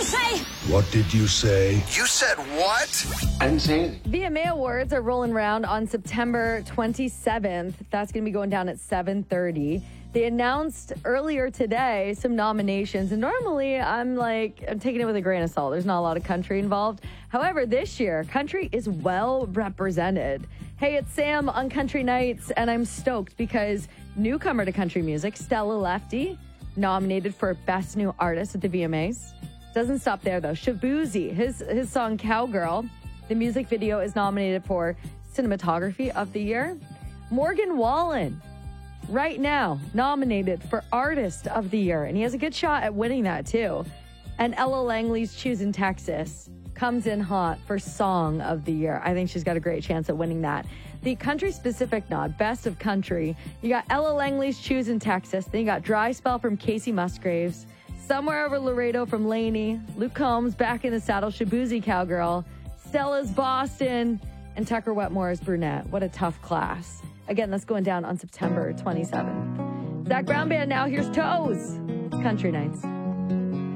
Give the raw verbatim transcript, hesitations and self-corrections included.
say? What did you say? You said what? I didn't say anything. V M A Awards are rolling around on September twenty-seventh. That's going to be going down at seven thirty. They announced earlier today some nominations, and normally I'm like, I'm taking it with a grain of salt. There's not a lot of country involved. However, this year, country is well represented. Hey, it's Sam on Country Nights, and I'm stoked because newcomer to country music, Stella Lefty, nominated for Best New Artist at the V M As. Doesn't stop there, though. Shabuzi, his, his song Cowgirl, the music video is nominated for Cinematography of the Year. Morgan Wallen, right now, nominated for Artist of the Year, and he has a good shot at winning that, too. And Ella Langley's Choosing Texas comes in hot for Song of the Year. I think she's got a great chance at winning that. The country-specific nod, Best of Country, you got Ella Langley's Choosing Texas, then you got Dry Spell from Casey Musgraves, Somewhere Over Laredo from Lainey, Luke Combs, Back in the Saddle, Shabuzi Cowgirl, Stella's Boston, and Tucker Wetmore's Brunette. What a tough class. Again, that's going down on September twenty-seventh. Zach Brown Band now. Here's Toes. Country Nights.